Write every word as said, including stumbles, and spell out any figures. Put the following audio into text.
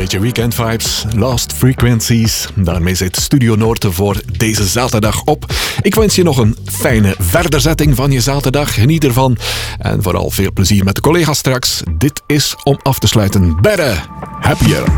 beetje weekend vibes, Lost Frequencies. Daarmee zit Studio Noord voor deze zaterdag op. Ik wens je nog een fijne verderzetting van je zaterdag. Geniet ervan. En vooral veel plezier met de collega's straks. Dit is om af te sluiten Better, Happier.